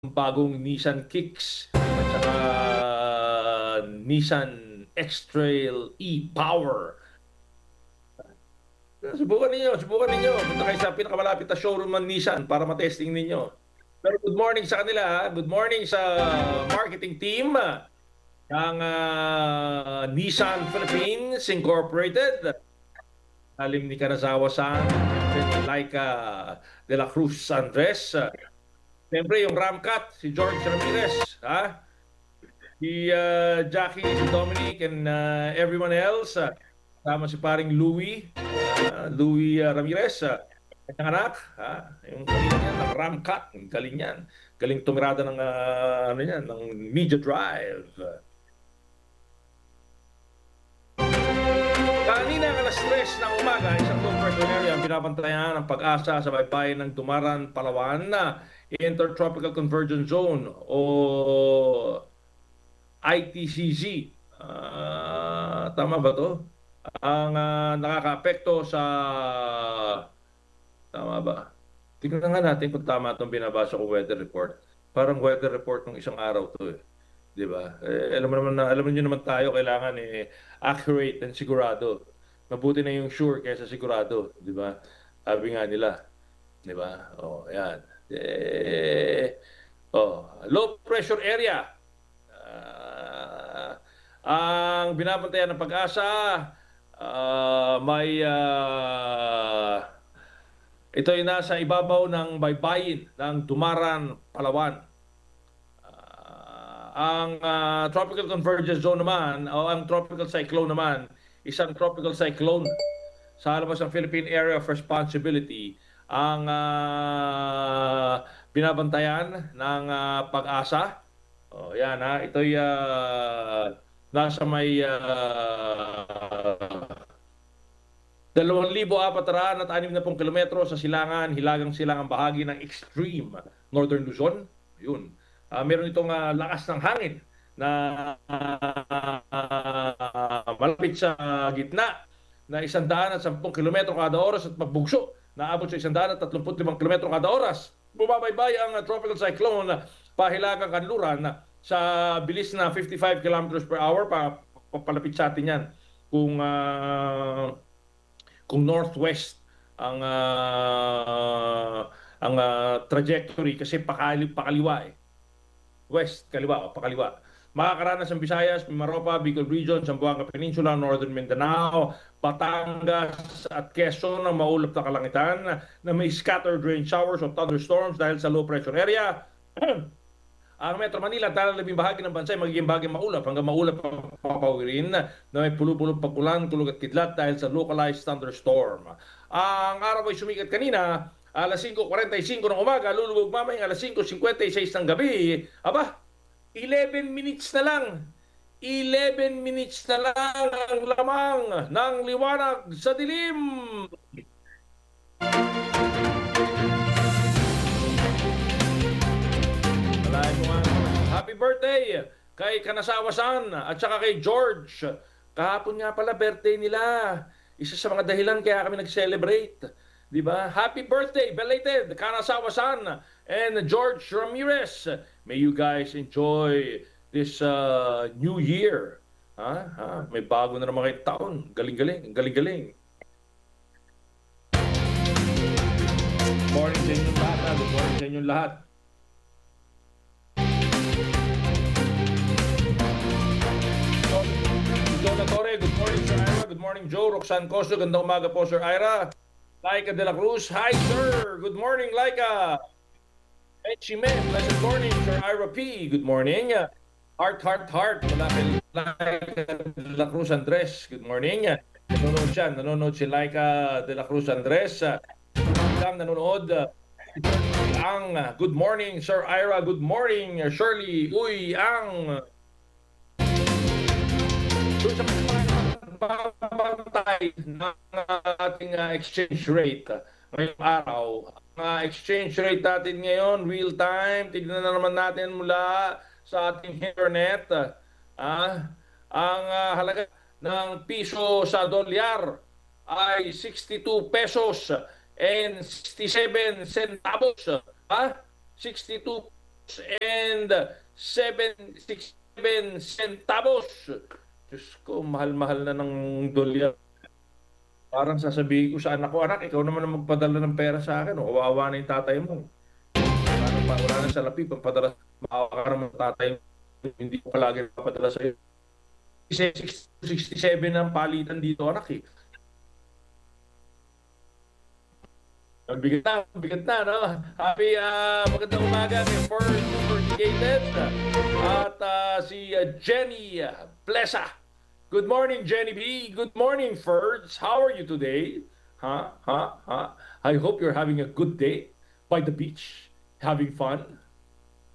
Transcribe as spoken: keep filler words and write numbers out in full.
bagong Nissan Kicks at saka Nissan X-Trail e-Power. Subukan ninyo, subukan ninyo. Punta kayo sa pinakamalapit na showroom ng Nissan para matesting ninyo. Pero good morning sa kanila, ha? Good morning sa marketing team ng uh, Nissan Philippines Incorporated. Alim ni Kanazawa-san, Laika de la Cruz Andres. Siyempre, yung Ramcat, si George Ramirez, ha? Si uh, Jackie, si Dominic, and uh, everyone else. Uh, Tama si paring Louie, uh, Louie uh, Ramirez, uh, kanyang anak, ha? Yung galing yan, ng Ramcat, yung galing yan. Galing tumirada ng, uh, ano yan, ng Media Drive. Kanina ang alas tres ng umaga, isang low pressure area ang binabantayan ng pag-asa sa baybayin ng Dumaran, Palawan na Intertropical Convergence Zone o I T C Z. Uh, tama ba to? Ang uh, nakakaapekto sa... Tama ba? Tingnan nga natin kung tama itong binabasa ko weather report. Parang weather report ng isang araw to eh. Di ba? Eh, alam mo naman na, alam niyo naman tayo kailangan eh accurate and sigurado. Mabuti na yung sure kaysa sigurado, di ba? Sabi nga nila, di ba? Oh, ayan. Eh, oh, low pressure area. Uh, ang binabantayan ng pag-asa, uh, may uh, ito ay nasa ibabaw ng baybayin ng Dumaran, Palawan. Ang uh, tropical convergence zone naman o ang tropical cyclone naman, isang tropical cyclone sa labas ng Philippine Area of Responsibility ang uh, binabantayan ng uh, pag-asa. Oh, yan ha, ito'y uh, nasa may uh, dalawang libo apat na anim na kilometro sa silangan, hilagang silangang bahagi ng extreme Northern Luzon. Yun. Uh, meron itong uh, lakas ng hangin na uh, uh, malapit sa gitna na isang daan at sampung kilometro kada oras at pagbugso na abot sa isang daan at tatlumput limang kilometro kada oras. Bumabaybay ang uh, tropical cyclone uh, pahilagang kanluran uh, sa bilis na fifty-five kilometers per hour pa, papalapit sa atin yan. Kung, uh, kung northwest ang uh, ang uh, trajectory kasi pakali, pakaliwa eh. West, kaliwa o pakaliwa. Makakaranas ng Visayas, Mimaropa, Bicol Region, Zamboanga Peninsula, Northern Mindanao, Batangas at Quezon ang maulap na kalangitan na may scattered rain showers o thunderstorms dahil sa low pressure area. Ang Metro Manila, dahil labing bahagi ng bansa ay magiging bahagi maulap hanggang maulap ang papawirin na may pulo-pulong pagkulan, kulog at kidlat dahil sa localized thunderstorm. Ang araw ay sumikat kanina, alas singko forty-five ng umaga, lulubog mamayang alas singko fifty-six ng gabi. Aba, eleven minutes na lang. eleven minutes na lang ang lamang ng liwanag sa dilim. Happy birthday kay Kanazawa-san at saka kay George. Kahapon nga pala birthday nila. Isa sa mga dahilan kaya kami nag-celebrate. Di ba? Happy birthday, belated, Kanazawa-san and George Ramirez. May you guys enjoy this uh, new year. Ha? Ha? May bago na naman kayong taon. Galing-galing, galing-galing. Good morning sa inyong lahat. Ha? Good morning sa inyong lahat. Joe Torre, good morning Sir Ira. Good morning Joe. Roxanne Costo, gandang umaga po Sir Ira. Laika de la Cruz, hi sir. Good morning Laika. Echimen, pleasant morning Sir Ira P. Good morning. Heart, heart, heart. Mula kay Laika de la Cruz Andres. Good morning. Nanonood siya. Nanonood si Laika de la Cruz Andres. Lang nanonood. Ang good morning Sir Ira. Good morning Shirley. Uy, ang doon sa pagbabantay ng ating uh, exchange rate uh, ngayong araw. Ang uh, exchange rate natin ngayon, real time, tignan na naman natin mula sa ating internet. Uh, ang uh, halaga ng piso sa dolyar ay sixty-two pesos and sixty-seven centavos. Ha? sixty-two and seven sixty-seven centavos. Diyos ko, mahal-mahal na ng dolyar. Parang sasabihin ko sa anak ko, anak, ikaw naman ang magpadala ng pera sa akin. O, kawawa na yung tatay mo. Wala na, wala na sa lapi, pagpadala, maawa ka naman ng tatay mo. Hindi ko palagi papadala sa iyo. sixty-seven ang palitan dito, anak eh. Ang bigat na, ang bigat na, no? Happy, uh, magandang umaga kay First Supergated at uh, si uh, Jenny Blesa. Good morning, Jenny B. Good morning, Ferds. How are you today? Huh? Huh? Huh? I hope you're having a good day by the beach, having fun.